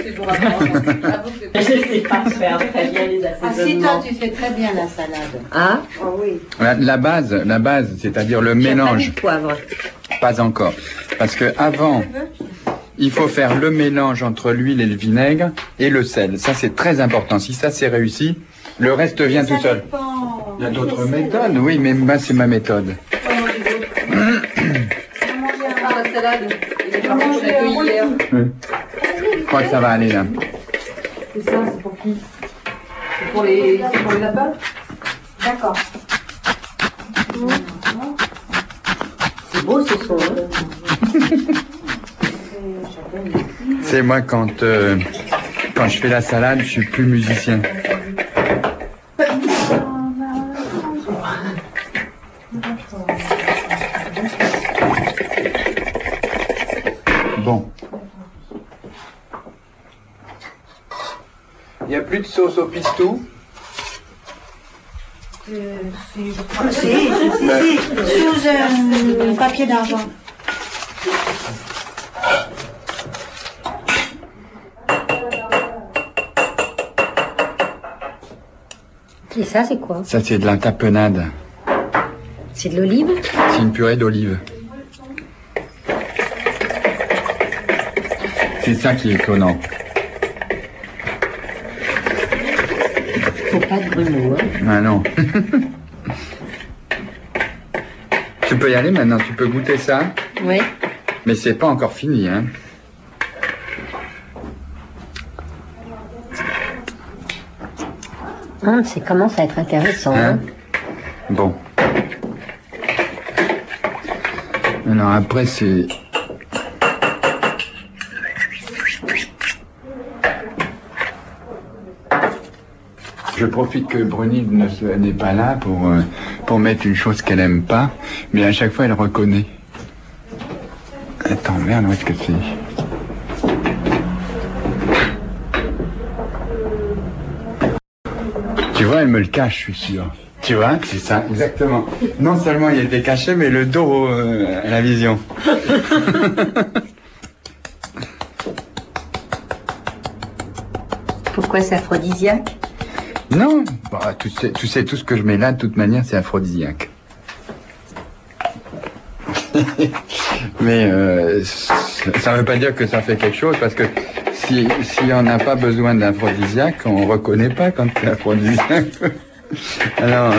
c'est pour apprendre. J'avoue que Je ne sais pas faire très bien les Ah si, toi, assaisonnements. tu fais très bien la salade. Ah, Oh oui. La base, c'est-à-dire le j'ai pas mis mélange, de poivre. pas encore. Parce que avant, il faut faire le mélange entre l'huile et le vinaigre et le sel. Ça, c'est très important. Si ça, c'est réussi, le reste vient tout seul. Il y a d'autres méthodes, oui, mais moi, c'est ma méthode. Ah, la salade. Il est parti pour la cueillir. Oui. Je crois que ça va aller là. Et ça, c'est pour qui? C'est pour les lapins? D'accord. C'est beau ce son. Hein. C'est moi quand je fais la salade, je suis plus musicien. Bon. Il n'y a plus de sauce au pistou? Si, sous un papier d'argent. Et ça, c'est quoi? Ça, c'est de la tapenade. C'est de l'olive? C'est une purée d'olive. C'est ça qui est étonnant. Faut pas de grumeaux. Hein. Ah non. Tu peux y aller maintenant, tu peux goûter ça. Oui. Mais c'est pas encore fini, hein. Ça commence à être intéressant. Hein? Hein. Bon. Alors après, c'est... Je profite que Brunilde n'est pas là pour mettre une chose qu'elle aime pas, mais à chaque fois elle reconnaît. Attends, merde, où est-ce que c'est? Tu vois, elle me le cache, je suis sûr. Tu vois, c'est ça, exactement. Non seulement il était caché, mais le dos à la vision. Pourquoi c'est aphrodisiaque? Non, bah, tu sais, tout ce que je mets là, de toute manière, c'est aphrodisiaque. Mais ça ne veut pas dire que ça fait quelque chose, parce que si on n'a pas besoin d'aphrodisiaque, on ne reconnaît pas quand c'est aphrodisiaque. Alors...